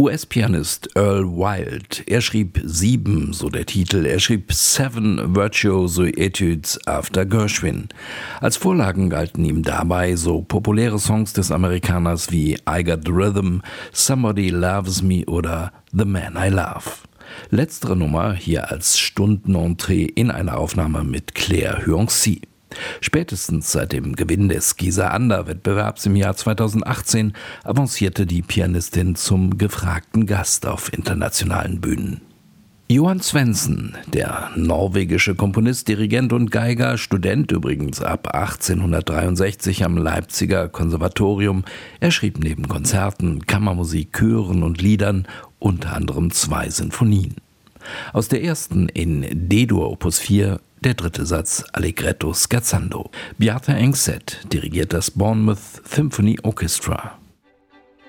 US-Pianist Earl Wild, er schrieb 7, so der Titel, er schrieb 7 Virtuoso Etudes after Gershwin. Als Vorlagen galten ihm dabei so populäre Songs des Amerikaners wie I Got the Rhythm, Somebody Loves Me oder The Man I Love. Letztere Nummer hier als Stundenentrée in einer Aufnahme mit Claire Huancy. Spätestens seit dem Gewinn des Gisa-Ander-Wettbewerbs im Jahr 2018 avancierte die Pianistin zum gefragten Gast auf internationalen Bühnen. Johan Svendsen, der norwegische Komponist, Dirigent und Geiger, Student übrigens ab 1863 am Leipziger Konservatorium, er schrieb neben Konzerten, Kammermusik, Chören und Liedern unter anderem 2 Sinfonien. Aus der ersten in D-Dur Opus 4 der 3. Satz Allegretto scherzando. Bjarte Engstedt dirigiert das Bournemouth Symphony Orchestra.